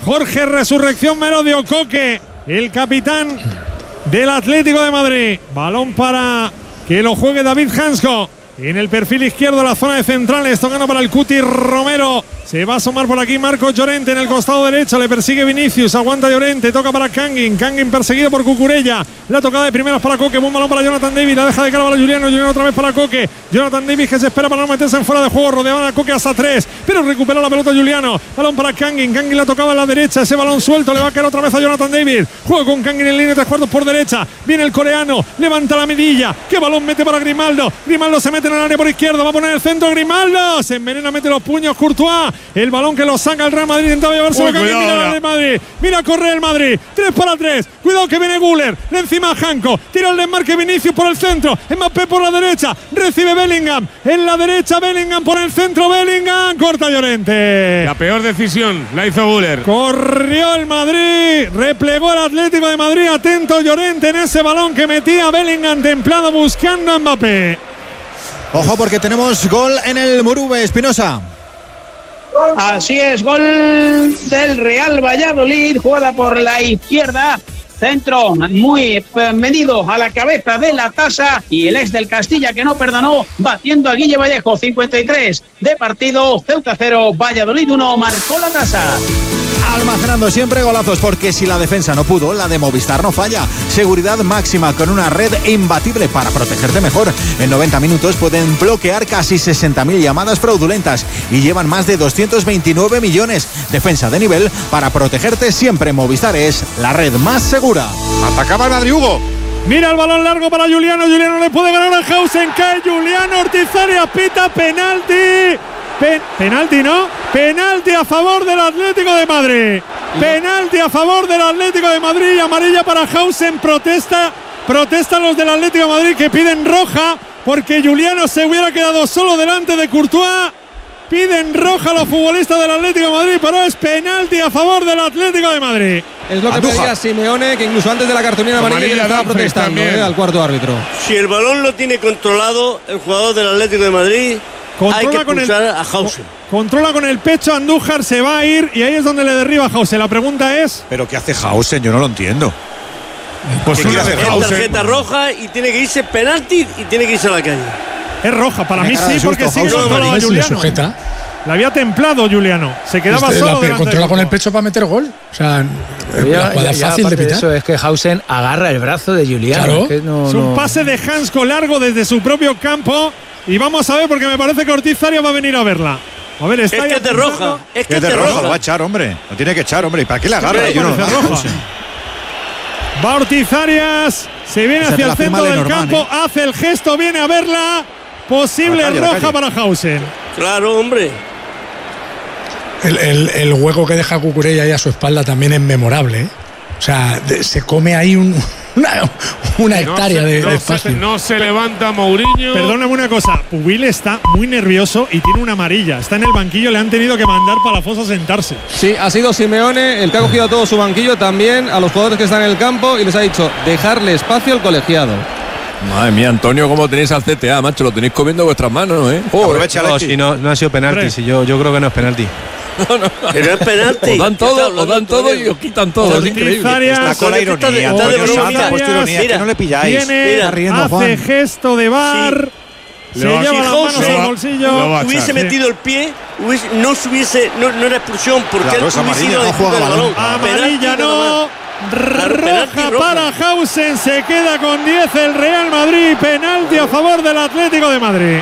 Jorge Resurrección Merodio Coque, el capitán del Atlético de Madrid. Balón para que lo juegue David Hansko. En el perfil izquierdo, la zona de centrales, tocando para el Cuti Romero. Se va a asomar por aquí Marcos Llorente en el costado derecho. Le persigue Vinicius, aguanta Llorente, toca para Kangin. Kangin perseguido por Cucurella. La tocada de primeras para Coque, buen balón para Jonathan Davis. La deja de cara para Juliano. Juliano otra vez para Coque. Jonathan Davis que se espera para no meterse en fuera de juego. Rodeaban a Coque hasta 3, pero recupera la pelota Juliano. Balón para Kangin. Kangin la tocaba a la derecha. Ese balón suelto le va a caer otra vez a Jonathan Davis. Juega con Kangin en línea de 3/4 por derecha. Viene el coreano, levanta la medilla. ¿Qué balón mete para Grimaldo? Grimaldo se mete en el área por izquierda. Va a poner el centro Grimaldo. Se envenena, mete los puños Courtois. El balón que lo saca el Real Madrid. Intentaba llevarse a Kangin. Mira el Madrid. Mira a correr el Madrid. 3 para 3. Cuidado que viene Güler. De encima Janko. Tira el desmarque Vinicius por el centro. Mbappé por la derecha. Recibe Bellingham. En la derecha Bellingham por el centro. Bellingham. Corta Llorente. La peor decisión la hizo Güler. Corrió el Madrid. Replegó el Atlético de Madrid. Atento Llorente en ese balón que metía Bellingham templado buscando a Mbappé. Ojo porque tenemos gol en el Murube, Espinosa. Así es, gol del Real Valladolid, jugada por la izquierda. Centro muy medido a la cabeza de la tasa y el ex del Castilla que no perdonó, batiendo a Guille Vallejo. 53 de partido, Ceuta 0, Valladolid 1, marcó la tasa. Almacenando siempre golazos porque si la defensa no pudo, la de Movistar no falla. Seguridad máxima con una red imbatible para protegerte mejor. En 90 minutos pueden bloquear casi 60.000 llamadas fraudulentas y llevan más de 229 millones. Defensa de nivel para protegerte siempre. Movistar es la red más segura. Atacaba el Madrid, Hugo. Mira el balón largo para Juliano. Juliano le puede ganar a Hausen. Cae Juliano. Ortiz Arias pita penalti. Penalti, ¿no? Penalti a favor del Atlético de Madrid. Penalti a favor del Atlético de Madrid y amarilla para Hausen. Protestan los del Atlético de Madrid que piden roja porque Juliano se hubiera quedado solo delante de Courtois. Piden roja a los futbolistas del Atlético de Madrid, pero es penalti a favor del Atlético de Madrid. Es lo que pedía Simeone, que incluso antes de la cartulina amarilla estaba protestando al cuarto árbitro. Si el balón lo tiene controlado el jugador del Atlético de Madrid, hay que expulsar a Hausen. Controla con el pecho Andújar, se va a ir y ahí es donde le derriba a Hausen. La pregunta es… ¿Pero qué hace Hausen? Yo no lo entiendo. Pues es tarjeta roja y tiene que irse penalti y tiene que irse a la calle. Es roja, para mí sí, porque sí controlaba a Juliano. La había templado Juliano. Se quedaba solo. Controla con el pecho para meter gol. O sea, la jugada fácil de pitar. Eso es que Hausen agarra el brazo de Juliano. Claro. Es que es un pase de Hansko largo desde su propio campo. Y vamos a ver, porque me parece que Ortiz Arias va a venir a verla. A ver, está es que es de roja. Es que es de roja. Lo va a echar, hombre. Lo tiene que echar, hombre. ¿Y para qué le agarra? Yo no lo va Ortiz Arias. Se viene hacia el centro del campo. Hace el gesto, viene a verla. Posible roja para Hausen. Claro, hombre. El hueco que deja Cucurella ahí a su espalda también es memorable, ¿eh? O sea, se come ahí una hectárea de espacio. No se levanta Mourinho. Perdóname una cosa, Pubil está muy nervioso y tiene una amarilla. Está en el banquillo, le han tenido que mandar para la fosa a sentarse. Sí, ha sido Simeone el que ha cogido a todo su banquillo, también a los jugadores que están en el campo y les ha dicho dejarle espacio al colegiado. Madre mía, Antonio, ¿cómo tenéis al CTA, macho? Lo tenéis comiendo vuestras manos, ¿eh? No ha sido penalti. Si yo creo que no es penalti. Que no es penalti. Os dan todo y os quitan todo. Es increíble. Está con la ironía. No le pilláis. Hace gesto de VAR. Sí. Se lleva las manos al bolsillo. Hubiese metido el pie, no era expulsión porque claro, él hubiese ido de balón. Amarilla no. Roja para Hausen, se queda con 10 el Real Madrid. Penalti a favor del Atlético de Madrid.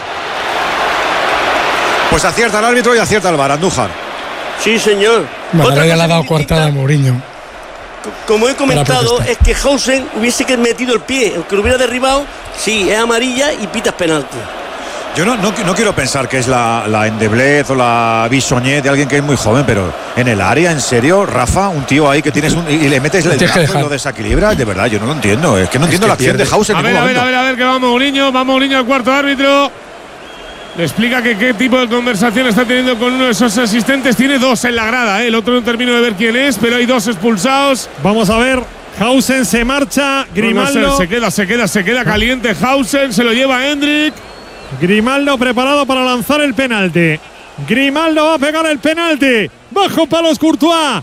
Pues acierta el árbitro y acierta el VAR, Andújar. Sí, señor. Bueno, ya le ha dado coartada a Mourinho. Como he comentado, es que Hausen hubiese metido el pie, aunque lo hubiera derribado. Sí, es amarilla y pitas penalti. Yo no quiero pensar que es la endeblez o la bisoñez de alguien que es muy joven, pero en el área, en serio, Rafa, un tío ahí que tienes y le metes el brazo y lo desequilibras, de verdad, yo no lo entiendo. Es que no entiendo la acción de Hausen. A ver, que va Mourinho al cuarto árbitro. Le explica que qué tipo de conversación está teniendo con uno de esos asistentes. Tiene 2 en la grada, ¿eh? El otro no termino de ver quién es, pero hay 2 expulsados. Vamos a ver. Hausen se marcha. Grimaldo. Se queda caliente. Hausen se lo lleva Endrick. Grimaldo preparado para lanzar el penalti. Grimaldo va a pegar el penalti. Bajo palos Courtois.